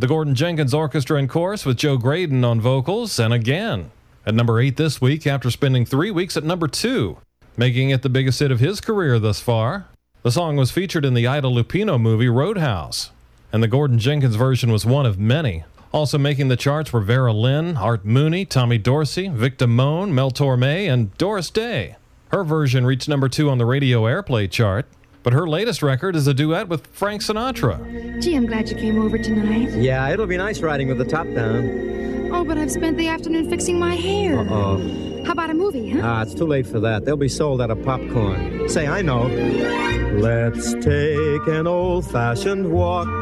The Gordon Jenkins Orchestra and Chorus with Joe Graydon on vocals, and Again. At number 8 this week after spending 3 weeks at number 2, making it the biggest hit of his career thus far. The song was featured in the Ida Lupino movie Roadhouse, and the Gordon Jenkins version was one of many. Also making the charts were Vera Lynn, Art Mooney, Tommy Dorsey, Vic Damone, Mel Torme, and Doris Day. Her version reached number 2 on the radio airplay chart, but her latest record is a duet with Frank Sinatra. Gee, I'm glad you came over tonight. Yeah, it'll be nice riding with the top down. Oh, but I've spent the afternoon fixing my hair. Uh-oh. How about a movie, huh? It's too late for that. They'll be sold out of popcorn. Say, I know. Let's take an old-fashioned walk